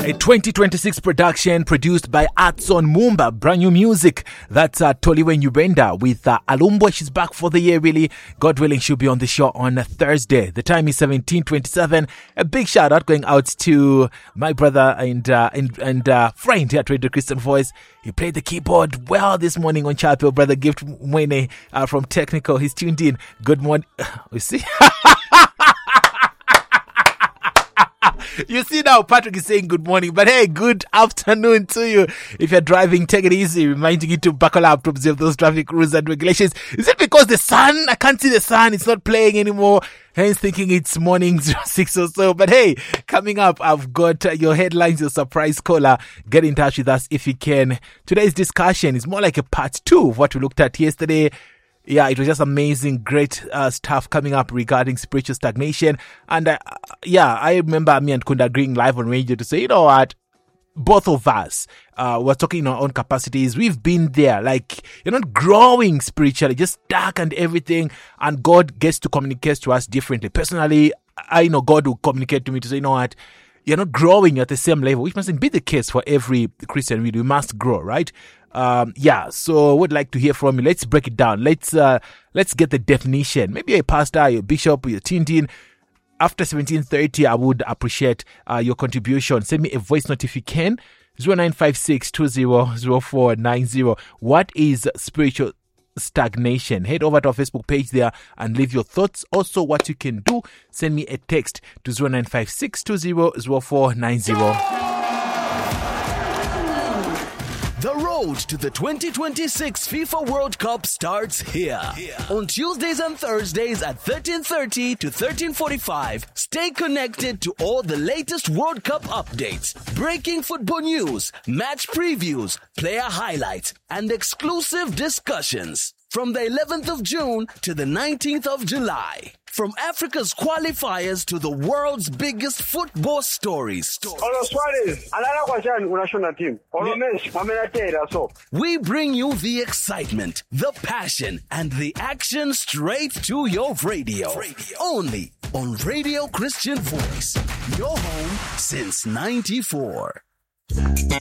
A 2026 production produced by Atson Mumba. Brand new music. That's Toliwe Nyubenda with Alumbwe. She's back for the year, really. God willing, she'll be on the show on Thursday. The time is 17:27. A big shout out going out to my brother and friend here at Radio Christian Voice. He played the keyboard well this morning on Chapel. Brother Gift Mwene from Technical. He's tuned in. Good morning. You see? You see now, Patrick is saying good morning, but hey, good afternoon to you. If you're driving, take it easy, reminding you to buckle up to observe those traffic rules and regulations. Is it because the sun? I can't see the sun. It's not playing anymore. Hence thinking it's morning 06 or so. But hey, coming up, I've got your headlines, your surprise caller. Get in touch with us if you can. Today's discussion is more like a part 2 of what we looked at yesterday. Yeah, it was just amazing, great stuff coming up regarding spiritual stagnation. And I remember me and Kunda agreeing live on radio to say, you know what, both of us, we're talking in our own capacities. We've been there. Like, you're not growing spiritually, just stuck and everything. And God gets to communicate to us differently. Personally, I know God will communicate to me to say, you know what, you're not growing at the same level, which mustn't be the case for every Christian. We must grow, right? So would like to hear from you. Let's break it down. Let's get the definition. Maybe a pastor, a bishop, you're tuned in. After 17:30, I would appreciate your contribution. Send me a voice note if you can. 0956200490. What is spiritual stagnation? Head over to our Facebook page there and leave your thoughts. Also, what you can do, send me a text to 0956200490. The road to the 2026 FIFA World Cup starts here. On Tuesdays and Thursdays at 13:30 to 13:45, stay connected to all the latest World Cup updates, breaking football news, match previews, player highlights, and exclusive discussions. From the 11th of June to the 19th of July. From Africa's qualifiers to the world's biggest football stories. We bring you the excitement, the passion, and the action straight to your radio. Only on Radio Christian Voice. Your home since 94.